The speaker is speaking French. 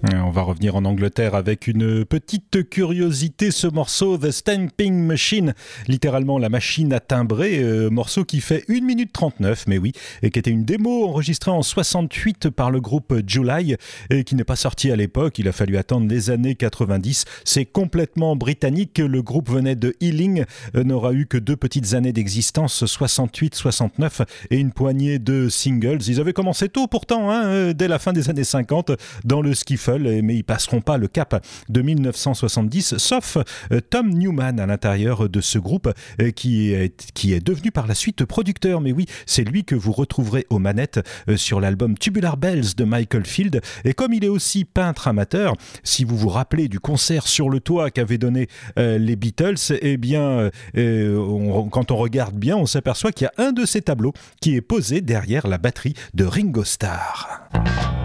On va revenir en Angleterre avec une petite curiosité, ce morceau The Stamping Machine, littéralement la machine à timbrer, morceau qui fait 1 minute 39, mais oui, et qui était une démo enregistrée en 68 par le groupe July, et qui n'est pas sorti à l'époque, il a fallu attendre les années 90, c'est complètement britannique, le groupe venait de Ealing, n'aura eu que 2 petites années d'existence, 68-69, et une poignée de singles, ils avaient commencé tôt pourtant, dès la fin des années 50, dans le skiffle, mais ils passeront pas le cap de 1970, sauf Tom Newman à l'intérieur de ce groupe qui est devenu par la suite producteur. Mais oui, c'est lui que vous retrouverez aux manettes sur l'album Tubular Bells de Michael Field. Et comme il est aussi peintre amateur, si vous vous rappelez du concert sur le toit qu'avaient donné les Beatles, eh bien, quand on regarde bien, on s'aperçoit qu'il y a un de ces tableaux qui est posé derrière la batterie de Ringo Starr.